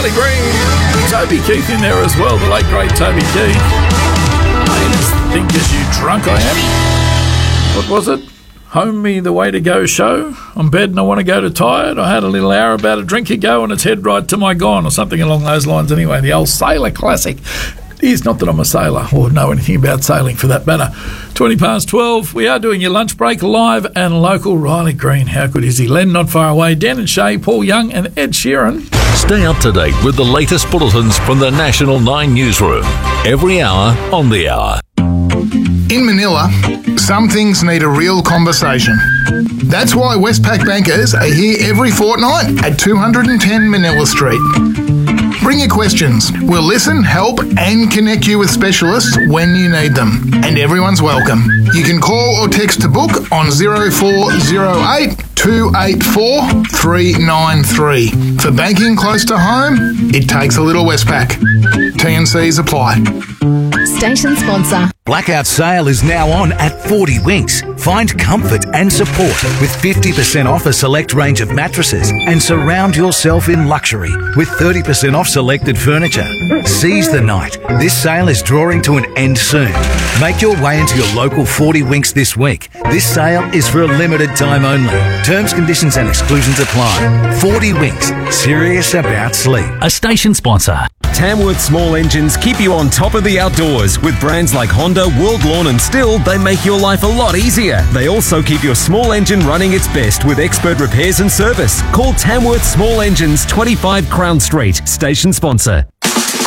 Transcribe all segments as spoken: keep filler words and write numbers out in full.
Riley Green, Toby Keith in there as well, the late great Toby Keith. I just think as you drunk I am. What was it? Home Me the Way to Go show. I'm bed and I want to go to tired. I had a little hour about a drink ago and it's head right to my gone, or something along those lines anyway. The old sailor classic. It is not that I'm a sailor or know anything about sailing for that matter. twenty past twelve. We are doing your lunch break live and local. Riley Green, how good is he? Len, not far away. Dan and Shay, Paul Young and Ed Sheeran. Stay up to date with the latest bulletins from the National nine Newsroom. Every hour on the hour. In Manila, some things need a real conversation. That's why Westpac bankers are here every fortnight at two ten Manila Street. Bring your questions. We'll listen, help and connect you with specialists when you need them. And everyone's welcome. You can call or text to book on zero four zero eight, two eight four, three nine three. For banking close to home, it takes a little Westpac. T and Cs apply. Station sponsor. Blackout sale is now on at forty Winks. Find comfort and support with fifty percent off a select range of mattresses and surround yourself in luxury with thirty percent off selected furniture. Seize the night. This sale is drawing to an end soon. Make your way into your local forty Winks this week. This sale is for a limited time only. Terms, conditions and exclusions apply. forty Winks. Serious about sleep. A station sponsor. Tamworth Small Engines keep you on top of the outdoors. With brands like Honda, World Lawn and Stihl, they make your life a lot easier. They also keep your small engine running its best with expert repairs and service. Call Tamworth Small Engines, twenty-five Crown Street. Station sponsor.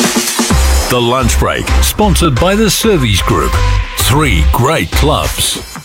The Lunch Break, sponsored by the Service Group. Three great clubs.